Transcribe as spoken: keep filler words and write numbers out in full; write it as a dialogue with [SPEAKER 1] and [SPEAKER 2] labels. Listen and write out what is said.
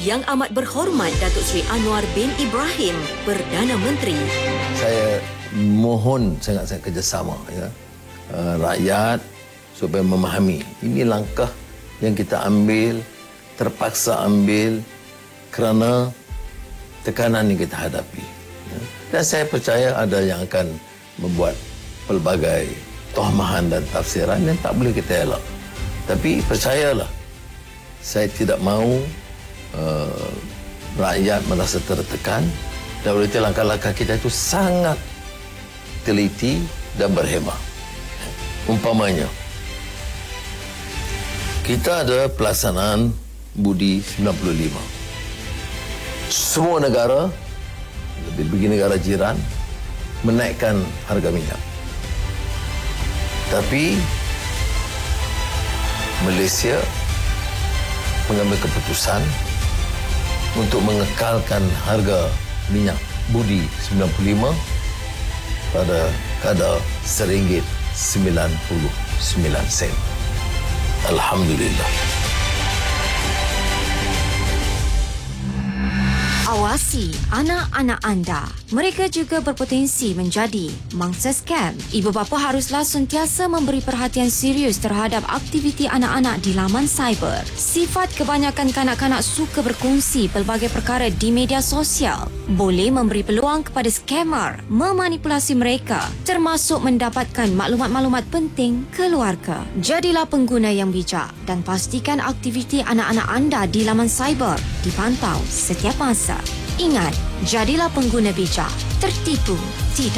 [SPEAKER 1] Yang Amat Berhormat Datuk Seri Anwar bin Ibrahim, Perdana Menteri.
[SPEAKER 2] Saya mohon sangat-sangat kerjasama ya, uh, rakyat supaya memahami ini langkah yang kita ambil, terpaksa ambil kerana tekanan yang kita hadapi. Ya. Dan saya percaya ada yang akan membuat pelbagai tohmahan dan tafsiran yang tak boleh kita elak. Tapi percayalah, saya tidak mahu uh, rakyat merasa tertekan. Dan oleh itu langkah-langkah kita itu sangat teliti dan berhemah. Umpamanya, kita ada pelaksanaan Budi sembilan puluh lima. Semua negara, lebih-lebih negara jiran, menaikkan harga minyak. Tapi Malaysia mengambil keputusan untuk mengekalkan harga minyak Budi sembilan puluh lima pada kadar seringgit sembilan puluh sembilan sen. Alhamdulillah.
[SPEAKER 3] Awasi anak-anak anda. Mereka juga berpotensi menjadi mangsa skam. Ibu bapa haruslah sentiasa memberi perhatian serius terhadap aktiviti anak-anak di laman cyber. Sifat kebanyakan kanak-kanak suka berkongsi pelbagai perkara di media sosial boleh memberi peluang kepada scammer memanipulasi mereka, termasuk mendapatkan maklumat-maklumat penting keluarga. Jadilah pengguna yang bijak dan pastikan aktiviti anak-anak anda di laman cyber dipantau setiap masa. Ingat, jadilah pengguna bijak, tertipu tidak.